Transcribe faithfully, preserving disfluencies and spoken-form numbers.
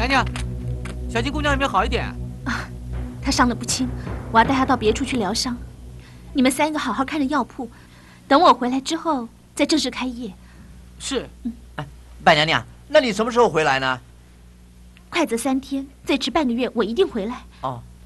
娘娘，小金姑娘有没有好一点？ 啊，她伤得不轻，我要带她到别处去疗伤。你们三个好好看着药铺，等我回来之后再正式开业。 是。 嗯。 哎，白娘娘，那你什么时候回来呢？ 快则三天，最迟半个月，我一定回来。 哦。